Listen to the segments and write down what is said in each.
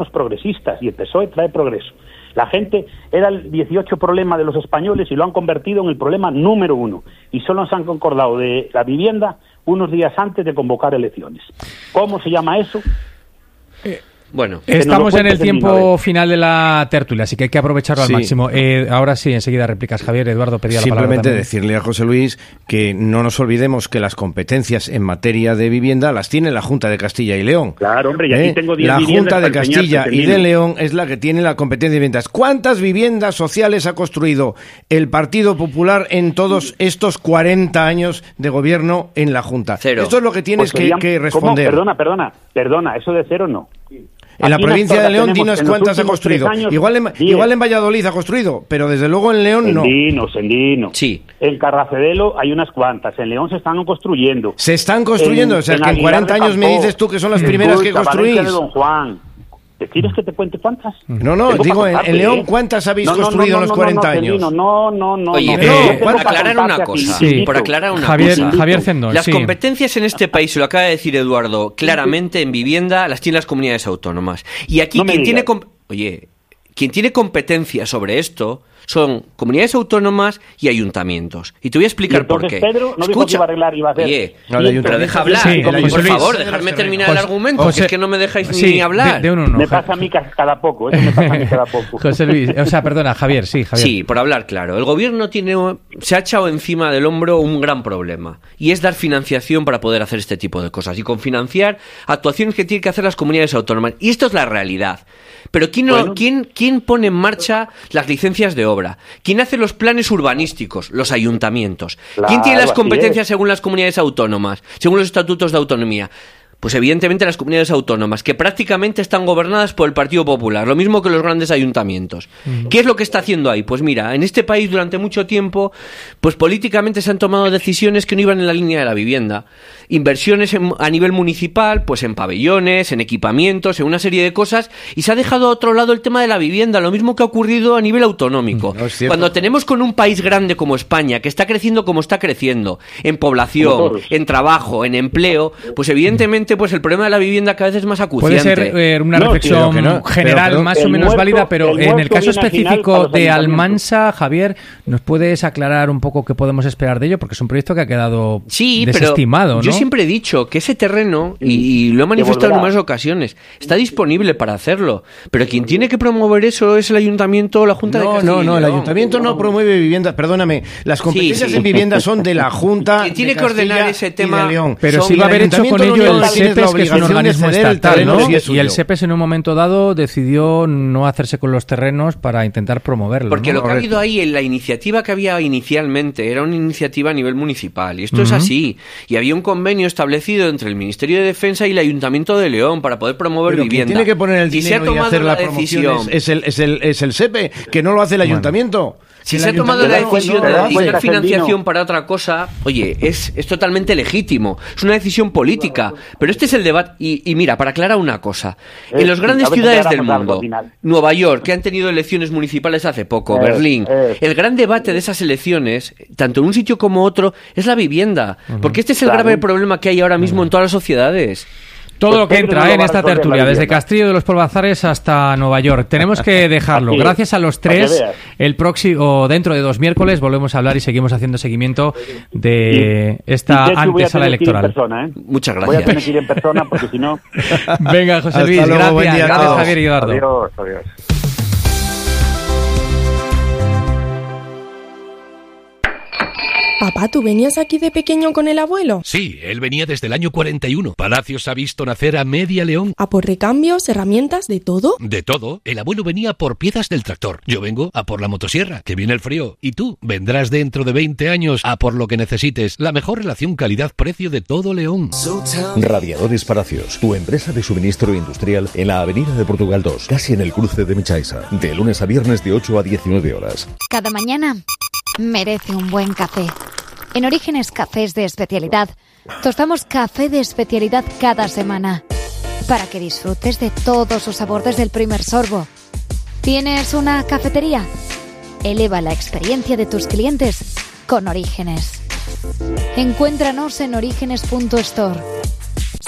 progresistas y el PSOE trae progreso. La gente era el 18 problema de los españoles y lo han convertido en el problema número 1. Y solo se han concordado de la vivienda unos días antes de convocar elecciones. ¿Cómo se llama eso? Bueno, estamos en el tiempo final de la tertulia, así que hay que aprovecharlo al máximo. Ahora sí, enseguida réplicas. Javier, Eduardo pedía la palabra. Simplemente decirle a José Luis que no nos olvidemos que las competencias en materia de vivienda las tiene la Junta de Castilla y León. Claro, hombre, y aquí tengo 10 La viviendas Junta de para Castilla y enseñarte, de León es la que tiene la competencia de viviendas. ¿Cuántas viviendas sociales ha construido el Partido Popular en todos estos 40 años de gobierno en la Junta? Cero. Esto es lo que tienes que responder. ¿Cómo? Perdona, eso de cero no. En la Aquí provincia de León, dinos cuántas ha últimos construido. 3 años, Igual en Valladolid ha construido, pero desde luego en León no. Sendino. Sí. En Carracedelo hay unas cuantas. En León se están construyendo. Se están construyendo, o sea, que en 40 años me dices tú que son las primeras que construís. De Don Juan. ¿Te quieres que te cuente cuántas? No, digo, en León, ¿cuántas habéis construido en los 40 años? No. Oye, por aclarar una cosa. Javier Cendón. Las competencias en este país, se lo acaba de decir Eduardo, claramente en vivienda las tienen las comunidades autónomas. Y aquí quien tiene competencia sobre esto son comunidades autónomas y ayuntamientos. Y te voy a explicar por qué. Pedro no dijo que iba a arreglar, iba a hacer. Oye, pero deja hablar. Por favor, dejarme terminar el argumento, que es que no me dejáis ni hablar. Me pasa a mí cada poco. José Luis, perdona, Javier. Sí, por hablar claro. El gobierno se ha echado encima del hombro un gran problema, y es dar financiación para poder hacer este tipo de cosas, y con financiar actuaciones que tienen que hacer las comunidades autónomas. Y esto es la realidad. Pero ¿quién pone en marcha las licencias de obra? ¿Quién hace los planes urbanísticos? Los ayuntamientos. Claro, ¿Quién tiene las competencias según las comunidades autónomas? Según los estatutos de autonomía. Pues evidentemente las comunidades autónomas, que prácticamente están gobernadas por el Partido Popular, lo mismo que los grandes ayuntamientos. ¿Qué es lo que está haciendo ahí? Pues mira, en este país durante mucho tiempo, pues políticamente se han tomado decisiones que no iban en la línea de la vivienda. Inversiones a nivel municipal, pues en pabellones, en equipamientos, en una serie de cosas, y se ha dejado a otro lado el tema de la vivienda, lo mismo que ha ocurrido a nivel autonómico. No es cierto. Cuando tenemos con un país grande como España, que está creciendo como está creciendo, en población, en trabajo, en empleo, pues evidentemente pues el problema de la vivienda cada vez es más acuciante. Puede ser una reflexión general más o menos válida, pero en el caso específico de Almansa, Javier, ¿nos puedes aclarar un poco qué podemos esperar de ello? Porque es un proyecto que ha quedado desestimado, ¿no? Yo siempre he dicho que ese terreno, y lo he manifestado en numerosas ocasiones, está disponible para hacerlo, pero quien tiene que promover eso es el ayuntamiento o la Junta de Castilla y León. No, el ayuntamiento no promueve vivienda, perdóname, las competencias en vivienda son de la Junta quien tiene de que ordenar Castilla ese tema, y de León. Pero si va a haber hecho con ello el SEPES, que es un organismo estatal, ¿no? Y el SEPES en un momento dado decidió no hacerse con los terrenos para intentar promoverlo. Porque lo que ha habido ahí en la iniciativa que había inicialmente era una iniciativa a nivel municipal, y esto es así. Y había un convenio establecido entre el Ministerio de Defensa y el Ayuntamiento de León para poder promover vivienda. Tiene que poner el dinero y hacer la decisión. Es el SEPE, que no lo hace el Ayuntamiento. Si se ha tomado la decisión de dedicar financiación para otra cosa, oye, es totalmente legítimo. Es una decisión política. Pero este es el debate. Y mira, para aclarar una cosa. En las grandes ciudades del mundo, Nueva York, que han tenido elecciones municipales hace poco, Berlín, el gran debate de esas elecciones, tanto en un sitio como otro, es la vivienda. Porque este es el grave problema que hay ahora mismo en todas las sociedades. Todo lo que entra en esta tertulia, desde Castillo de los Polvazares hasta Nueva York. Tenemos que dejarlo. Gracias a los tres. El próximo, dentro de 2 miércoles, volvemos a hablar y seguimos haciendo seguimiento de esta antesala electoral. Muchas gracias. Voy a tener que ir en persona porque si no... Venga, José Luis, gracias. Gracias, Javier y Eduardo. Adiós. Papá, ¿tú venías aquí de pequeño con el abuelo? Sí, él venía desde el año 41. Palacios ha visto nacer a Media León. ¿A por recambios, herramientas, de todo? De todo. El abuelo venía por piezas del tractor. Yo vengo a por la motosierra, que viene el frío. Y tú vendrás dentro de 20 años a por lo que necesites. La mejor relación calidad-precio de todo León. Radiadores Palacios, tu empresa de suministro industrial en la Avenida de Portugal 2, casi en el cruce de Michaisa. De lunes a viernes de 8 a 19 horas. Cada mañana merece un buen café. En Orígenes Cafés de Especialidad, tostamos café de especialidad cada semana, para que disfrutes de todo su sabor desde el primer sorbo. ¿Tienes una cafetería? Eleva la experiencia de tus clientes con Orígenes. Encuéntranos en orígenes.store.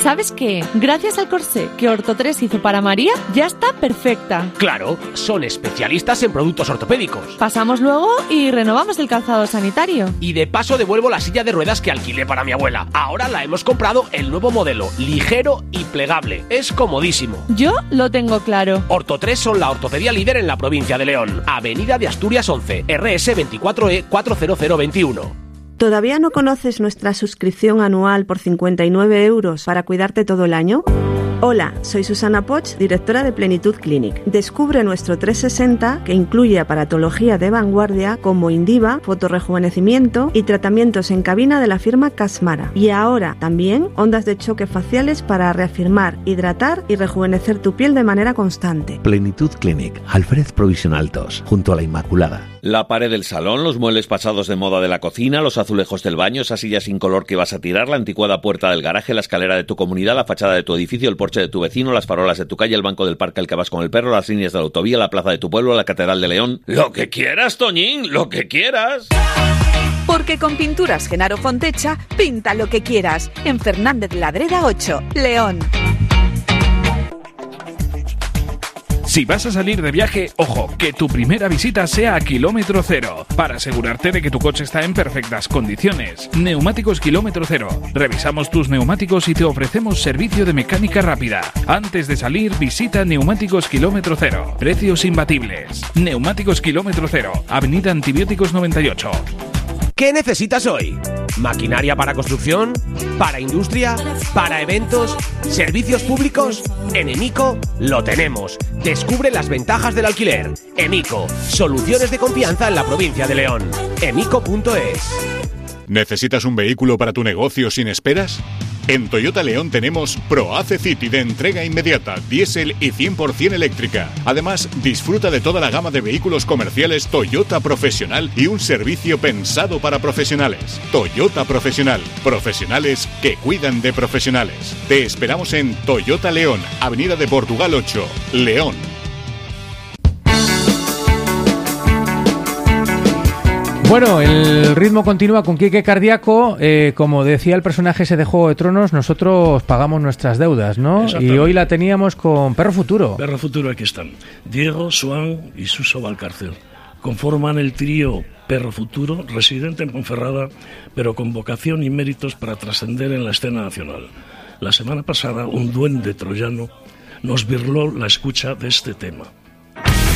¿Sabes qué? Gracias al corsé que Orto3 hizo para María, ya está perfecta. Claro, son especialistas en productos ortopédicos. Pasamos luego y renovamos el calzado sanitario. Y de paso devuelvo la silla de ruedas que alquilé para mi abuela. Ahora la hemos comprado el nuevo modelo, ligero y plegable. Es comodísimo. Yo lo tengo claro. Orto3 son la ortopedia líder en la provincia de León. Avenida de Asturias 11, RS 24E 40021. ¿Todavía no conoces nuestra suscripción anual por 59 € para cuidarte todo el año? Hola, soy Susana Poch, directora de Plenitud Clinic. Descubre nuestro 360 que incluye aparatología de vanguardia como Indiva, fotorrejuvenecimiento y tratamientos en cabina de la firma Casmara. Y ahora también ondas de choque faciales para reafirmar, hidratar y rejuvenecer tu piel de manera constante. Plenitud Clinic, Alfred Provisional 2, junto a la Inmaculada. La pared del salón, los muebles pasados de moda de la cocina, los azulejos del baño, esa silla sin color que vas a tirar, la anticuada puerta del garaje, la escalera de tu comunidad, la fachada de tu edificio, el porche de tu vecino, las farolas de tu calle, el banco del parque al que vas con el perro, las líneas de la autovía, la plaza de tu pueblo, la catedral de León. ¡Lo que quieras, Toñín! ¡Lo que quieras! Porque con Pinturas Genaro Fontecha, pinta lo que quieras. En Fernández Ladreda 8, León. Si vas a salir de viaje, ojo, que tu primera visita sea a kilómetro cero, para asegurarte de que tu coche está en perfectas condiciones. Neumáticos Kilómetro Cero. Revisamos tus neumáticos y te ofrecemos servicio de mecánica rápida. Antes de salir, visita Neumáticos Kilómetro Cero. Precios imbatibles. Neumáticos Kilómetro Cero. Avenida Antibióticos 98. ¿Qué necesitas hoy? ¿Maquinaria para construcción? ¿Para industria? ¿Para eventos? ¿Servicios públicos? En Emico lo tenemos. Descubre las ventajas del alquiler. Emico, soluciones de confianza en la provincia de León. Emico.es. ¿Necesitas un vehículo para tu negocio sin esperas? En Toyota León tenemos ProAce City de entrega inmediata, diésel y 100% eléctrica. Además, disfruta de toda la gama de vehículos comerciales Toyota Profesional y un servicio pensado para profesionales. Toyota Profesional. Profesionales que cuidan de profesionales. Te esperamos en Toyota León, Avenida de Portugal 8, León. Bueno, el ritmo continúa con Quique Cardíaco. Como decía el personaje ese de Juego de Tronos, nosotros pagamos nuestras deudas, ¿no? Y hoy la teníamos con Perro Futuro. Perro Futuro, aquí están. Diego, Swan y Suso Valcárcel. Conforman el trío Perro Futuro, residente en Ponferrada, pero con vocación y méritos para trascender en la escena nacional. La semana pasada, un duende troyano nos birló la escucha de este tema.